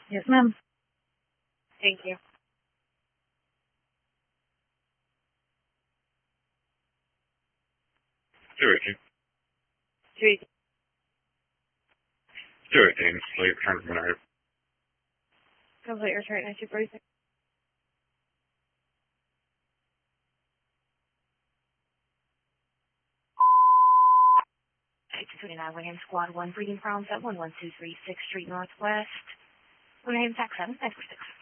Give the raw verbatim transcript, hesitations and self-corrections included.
Yes, ma'am. Thank you. Stuart, Three. Stuart James, late return from United. Complete return at two forty-six. two twenty-nine, William Squad one, breeding from at one one two three sixth Street Northwest. William Tax seven, nine four six.